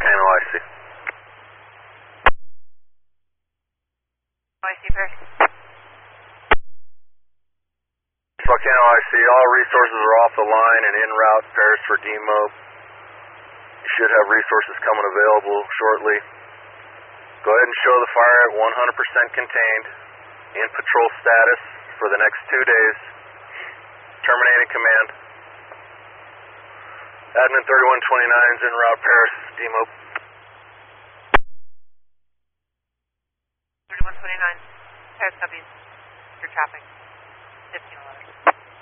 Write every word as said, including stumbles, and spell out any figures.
Volcano I C. I C, Paris. Volcano I C, all resources are off the line and en route, Paris for demob. You should have resources coming available shortly. Go ahead and show the fire at one hundred percent contained, in patrol status for the next two days. Terminating command. Admin thirty-one twenty-nine is en route, Paris, demob. thirty-one twenty-nine, Paris copies. Your traffic. fifteen eleven.